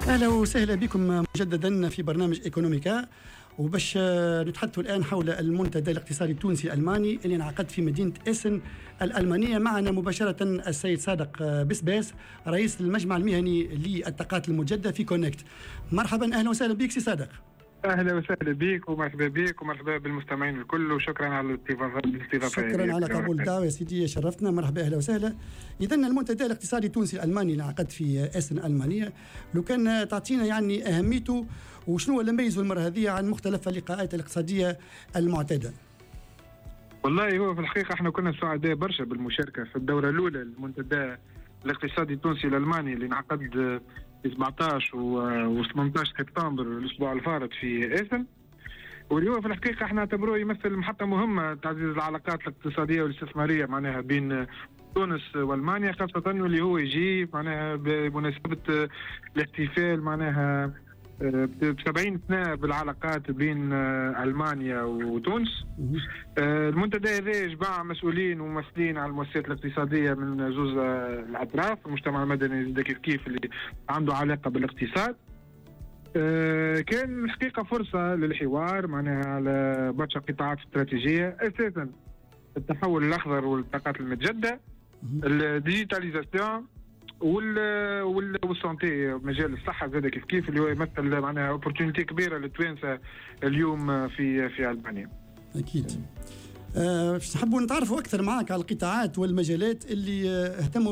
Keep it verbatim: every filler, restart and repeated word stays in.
أهلا وسهلا بكم مجددا في برنامج إيكونوميكا، وباش نتحدث الآن حول المنتدى الاقتصادي التونسي الألماني اللي انعقد في مدينة إيسن الألمانية. معنا مباشرة السيد صادق بسباس رئيس المجمع المهني للطاقات المجددة في كونكت. مرحبا، أهلا وسهلا بك سي صادق. اهلا وسهلا بك ومرحبا بك ومرحبا بالمستمعين الكل، وشكرا على الاستضافه. شكرا على قبول الدعوه يا سيدي، شرفتنا. مرحبا، اهلا وسهلا. اذا المنتدى الاقتصادي التونسي الالماني اللي انعقد في إيسن الالمانيه، لو كان تعطينا يعني اهميته وشنو اللي يميزه المره هذه عن مختلف اللقاءات الاقتصاديه المعتاده؟ والله هو في الحقيقه احنا كنا سعداء برشا بالمشاركه في الدوره الاولى للمنتدى الاقتصادي التونسي الالماني اللي انعقد في سبعطاش و ثمانية عشر سبتمبر الاسبوع الفارط في إيسن، واللي هو في الحقيقه احنا نعتبروه يمثل محطه مهمه تعزيز العلاقات الاقتصاديه والاستثماريه معناها بين تونس والمانيا، خاصه واللي هو يجي معناها بمناسبه الاحتفال معناها بسبعين سنة بالعلاقات بين ألمانيا وتونس. المنتدى هذا جمع مسؤولين وممثلين على المؤسسات الاقتصادية من زوز الأطراف، المجتمع المدني كيف كيف اللي عنده علاقة بالاقتصاد. كان الحقيقة فرصة للحوار معناها على برشا قطاعات استراتيجية، أساسا التحول الأخضر والطاقات المتجددة، الديجيتاليزاسيون وال وال والسونتي، مجال الصحه زاد كيف كيف اللي هو يمثل معناها اوبورتونيتي كبيره للتوانسه اليوم في في المانيا. اكيد. أه نحبوا نتعرفوا اكثر معك على القطاعات والمجالات اللي اهتموا